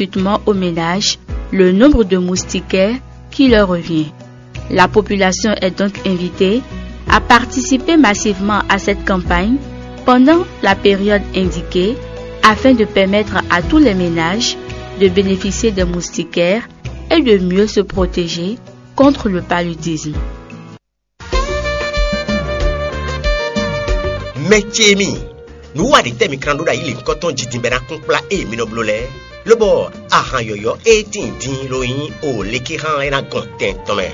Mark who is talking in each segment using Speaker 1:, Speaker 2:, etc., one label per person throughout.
Speaker 1: gratuitement aux ménages le nombre de moustiquaires qui leur revient. La population est donc invitée à participer massivement à cette campagne pendant la période indiquée afin de permettre à tous les ménages de bénéficier des moustiquaires et de mieux se protéger contre le paludisme.
Speaker 2: Metiemi, nous avons des micrando da il coton jitimbera compla et minoblole. Le bo ahan yoyo et tintin loin o lekiran et na content tome.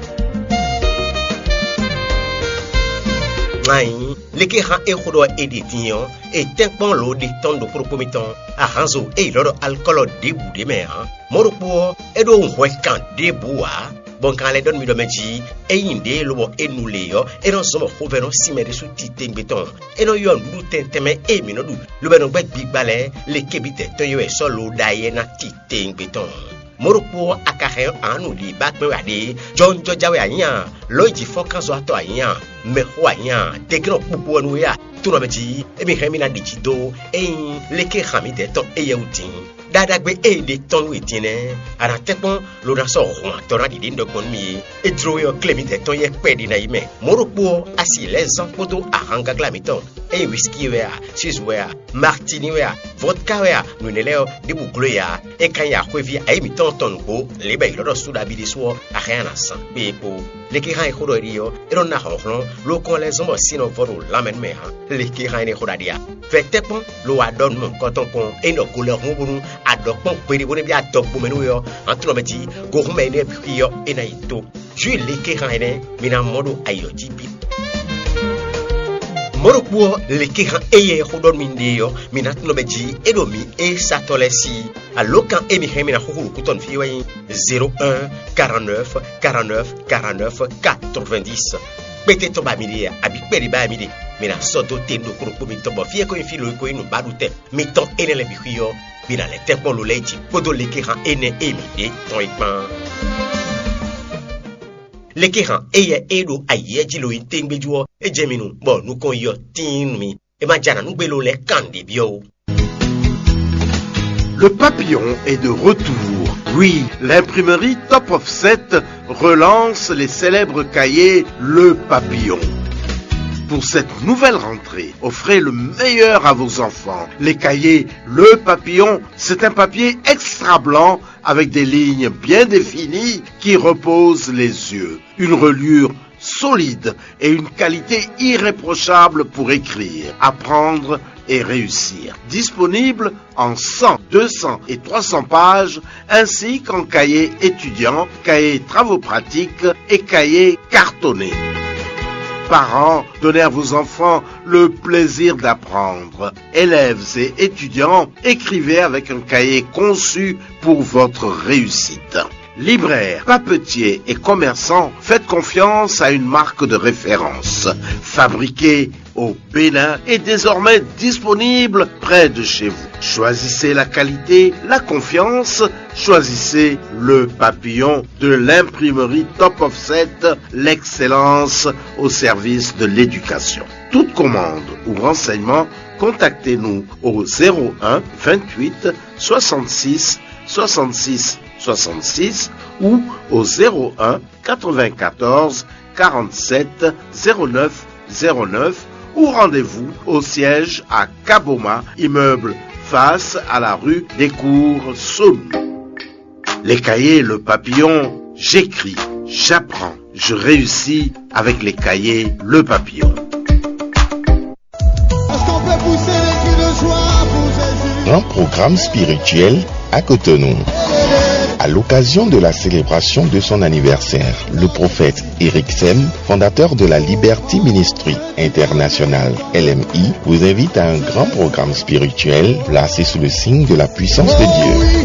Speaker 2: Nai, lekiran e khodo edition et tempon lo de ton do propomiton ahanzo e loro alcool de bou de mer. Moropo e do hwe kan de boa. Bon quand les donne mi domeji e inde lobo e nuleyo e non somo hoveno simere su tite beton e no yon du tenteme e minodu lo beno bet big balé le kebite to yo e solo daye na tite beton moropo akare anu li bak me wade John Jojawe anya loji fokanzo ato anya me ho anya tekno pupu anu ya tu no meji e mi hemina digido e le ke hamide to e yeutin dadagbe e de ton witine ara tepon lo na so ho to na di ndo kon mi e dro yo clemite ton ye pedi na ime moropo asi les ampoto ahanga glamiton e whisky wea cheese wea martini wea vodka wea no ne leo de buglo ya e kan ya kwevi ai mi ton ton ko le be lo so da bi de so ahana san be ko le ki ha khodo rio e ron na honron lo kon les omo sino voru lamen me ha le ki ha ne khoda dia fe tepon lo adon mon koton kon e no couleur mubunu adokpon pedi boni bi adokbo menu yo antro meti go hume ne bi yo e na ito ju le ki ha ne mina modu ayo jibi Moropo le kiran eye hodon mindeyo minat no beji edomi e satolesi alokan emi hemina hukuru kuton fiwe 01 49 49 49 90 Pete to ba midi abi peri ba midi mina soto tendo kuro mi to bo fie ko infilo ko inu badute mi ton enele biyo mina le tempo lo leji podo le kiran ene emi de toipan Lekiran eye edo aye jilo intengbejuo e jeminu bon nous kon yo tinmi e majana nous belo le kande bio.
Speaker 3: Le papillon est de retour. Oui, l'imprimerie Top Offset relance les célèbres cahiers Le Papillon. Pour cette nouvelle rentrée, offrez le meilleur à vos enfants. Les cahiers Le Papillon, c'est un papier extra blanc avec des lignes bien définies qui reposent les yeux. Une reliure solide et une qualité irréprochable pour écrire, apprendre et réussir. Disponible en 100, 200 et 300 pages, ainsi qu'en cahier étudiant, cahier travaux pratiques et cahier cartonné. Parents, donnez à vos enfants le plaisir d'apprendre. Élèves et étudiants, écrivez avec un cahier conçu pour votre réussite. Libraires, papetiers et commerçants, faites confiance à une marque de référence. Fabriquée au Bénin et désormais disponible près de chez vous. Choisissez la qualité, la confiance, choisissez Le Papillon de l'imprimerie Top Offset, l'excellence au service de l'éducation. Toute commande ou renseignement, contactez-nous au 01 28 66 66 66 ou au 01 94 47 09 09 ou rendez-vous au siège à Kaboma, immeuble face à la rue des Cours Saône. Les cahiers Le Papillon, j'écris, j'apprends, je réussis avec les cahiers Le Papillon.
Speaker 4: Un programme spirituel à Cotonou. À l'occasion de la célébration de son anniversaire, le prophète Eric Sem, fondateur de la Liberty Ministry International LMI, vous invite à un grand programme spirituel placé sous le signe de la puissance de Dieu.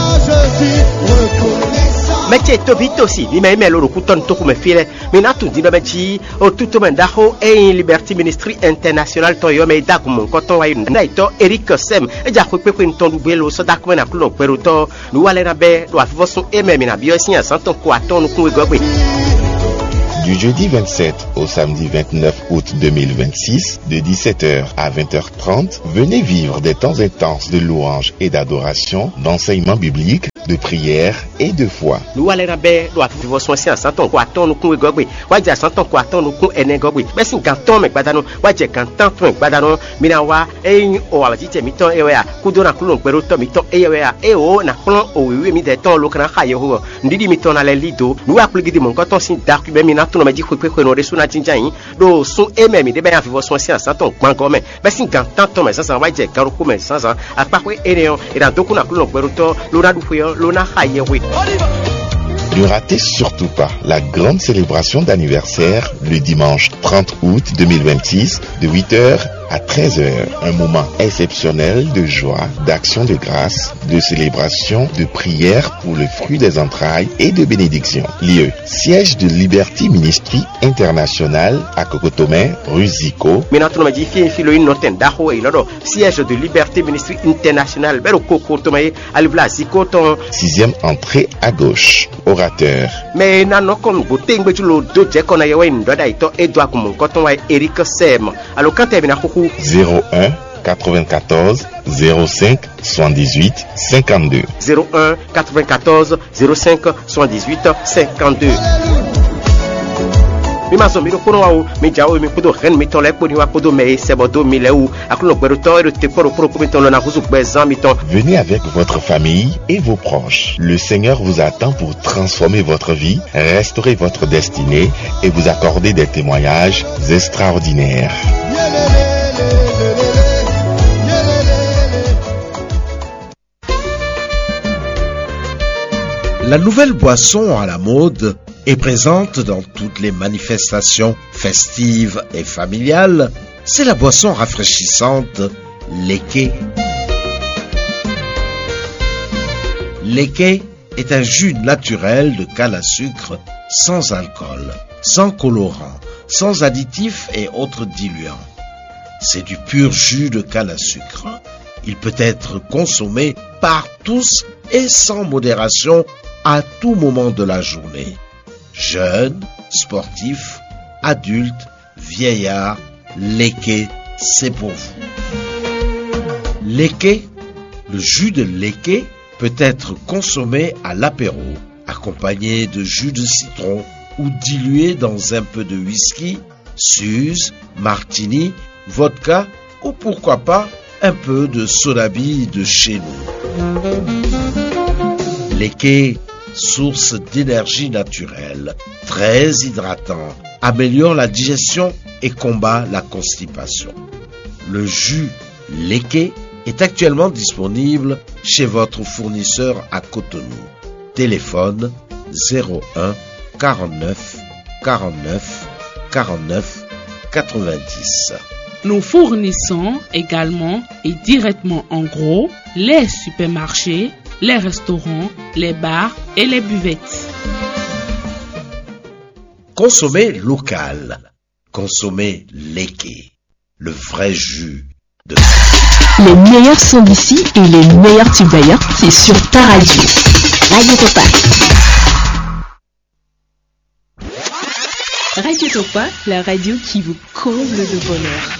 Speaker 2: Meche tobito si mi me melo kuton to kuma file mi na tun dino mechi o tuto mendaho e Liberty Ministry International to yo me da kuma koton wa nda ito Eric Sem e ja ko pepe nton belo so da kuma na kulo peruto nu wale na be do afo so e me mi na bio sin santon ko aton ku egbe.
Speaker 4: Du jeudi 27 au samedi 29 août 2026, de 17h à 20h30, venez vivre des temps intenses de louange et d'adoration, d'enseignement biblique, de prière et de foi.
Speaker 2: Nous allons vivre son science, sans ton quoi, ton nous gogwe, waja sans ton quoi, ton nous enegogwe, mais si canton me badano, waja canton ton badano, minawa, et o avati miton ewea, kudona kulon peruto miton ewea, e o na kulon o oui mi de ton lokana hayo, ndidi miton na lido, nous appelons de mon coton sin dark, mais mina ton me dit que nous resuna tinjain, do son eme mi de ben vivre son science, sans ton mangome, mais si canton ton mais sans waja garuko mais sans à part que et dans dokuna kulon peruto, lona du fuyo.
Speaker 4: Ne ratez surtout pas la grande célébration d'anniversaire le dimanche 30 août 2026 de 8h à 13h. Un moment exceptionnel de joie, d'action de grâce, de célébration, de prière pour le fruit des entrailles et de bénédiction. Lieu, siège de Liberty Ministry International à Cocotomé, rue Zico.
Speaker 2: Siège de Liberty Ministry International,
Speaker 4: 6e entrée à gauche. Orateur.
Speaker 2: Mais non, comme vous tenez le dos de qu'on a eu une dodaito et doit comme coton Eric Sem. Alors quand tu
Speaker 4: 01 94 05 78 52
Speaker 2: 01 94 05 78 52. Venez
Speaker 4: avec votre famille et vos proches. Le Seigneur vous attend pour transformer votre vie, restaurer votre destinée et vous accorder des témoignages extraordinaires.
Speaker 3: La nouvelle boisson à la mode est présente dans toutes les manifestations festives et familiales. C'est la boisson rafraîchissante Leke. Leke est un jus naturel de canne à sucre sans alcool, sans colorant, sans additifs et autres diluants. C'est du pur jus de canne à sucre. Il peut être consommé par tous et sans modération à tout moment de la journée. Jeunes, sportifs, adultes, vieillards, Leke, c'est pour vous. Leke, le jus de Leke peut être consommé à l'apéro, accompagné de jus de citron ou dilué dans un peu de whisky, suze, martini, vodka ou pourquoi pas un peu de sodabi de chez nous. Leke, source d'énergie naturelle, très hydratant, améliore la digestion et combat la constipation. Le jus Leke est actuellement disponible chez votre fournisseur à Cotonou. Téléphone 01 49 49 49 90.
Speaker 5: Nous fournissons également et directement en gros les supermarchés, les restaurants, les bars et les buvettes.
Speaker 3: Consommez local. Consommez Leke, le vrai jus de...
Speaker 6: Les meilleurs sons d'ici et les meilleurs tubes d'ailleurs, c'est sur ta radio. Radio Topa. Radio Topa, la radio qui vous comble de bonheur.